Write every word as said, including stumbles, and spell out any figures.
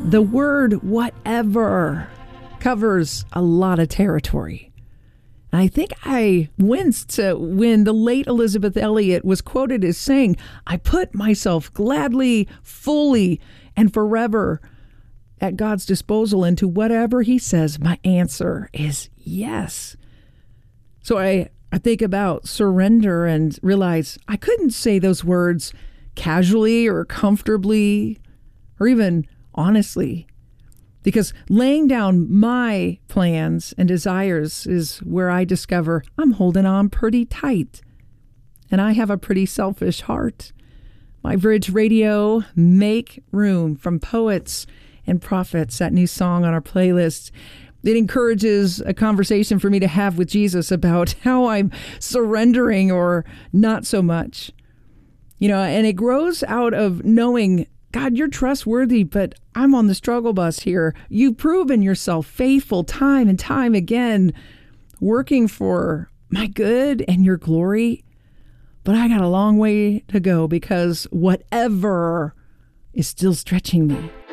The word whatever covers a lot of territory. And I think I winced when the late Elizabeth Elliot was quoted as saying, "I put myself gladly, fully, and forever at God's disposal, and to whatever he says, my answer is yes." So I, I think about surrender and realize I couldn't say those words casually or comfortably or even honestly, because laying down my plans and desires is where I discover I'm holding on pretty tight. And I have a pretty selfish heart. My Bridge Radio, Make Room, from Poets and Prophets, that new song on our playlist. It encourages a conversation for me to have with Jesus about how I'm surrendering or not so much. You know, and it grows out of knowing, God, you're trustworthy, but I'm on the struggle bus here. You've proven yourself faithful time and time again, working for my good and your glory. But I got a long way to go because whatever is still stretching me.